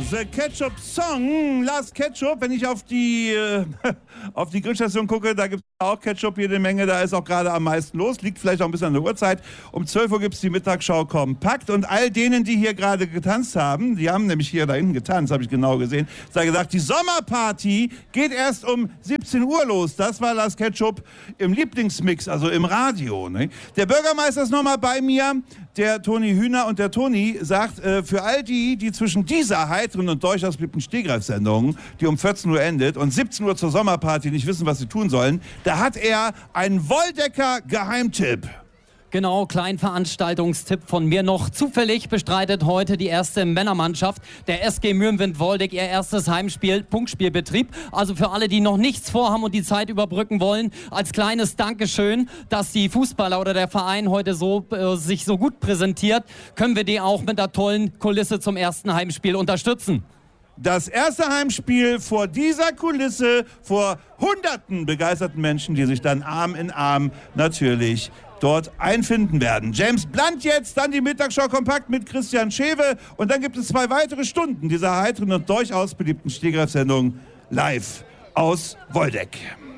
The Ketchup Song, Last Ketchup. Wenn ich auf die Grillstation gucke, da gibt es auch Ketchup jede Menge. Da ist auch gerade am meisten los. Liegt vielleicht auch ein bisschen an der Uhrzeit. Um 12 Uhr gibt es die Mittagsschau kompakt. Und all denen, die hier gerade getanzt haben, die haben nämlich hier da hinten getanzt, habe ich genau gesehen, sei gesagt, die Sommerparty geht erst um 17 Uhr los. Das war Last Ketchup im Lieblingsmix, also im Radio. Ne? Der Bürgermeister ist nochmal bei mir, der Toni Hühner. Und der Toni sagt, für all die, die zwischen dieser heiteren und durchaus beliebten Stehgreifsendung, die um 14 Uhr endet, und 17 Uhr zur Sommerparty nicht wissen, was sie tun sollen, da hat er einen Woldecker-Geheimtipp. Genau, Kleinveranstaltungstipp von mir noch. Zufällig bestreitet heute die erste Männermannschaft der SG Mürnwind-Woldeck ihr erstes Heimspiel, Punktspielbetrieb. Also für alle, die noch nichts vorhaben und die Zeit überbrücken wollen, als kleines Dankeschön, dass die Fußballer oder der Verein heute sich so gut präsentiert, können wir die auch mit der tollen Kulisse zum ersten Heimspiel unterstützen. Das erste Heimspiel vor dieser Kulisse, vor hunderten begeisterten Menschen, die sich dann Arm in Arm natürlich dort einfinden werden. James Blunt jetzt, dann die Mittagsschau kompakt mit Christian Schewe und dann gibt es 2 weitere Stunden dieser heiteren und durchaus beliebten Stehgreifsendung live aus Woldeck.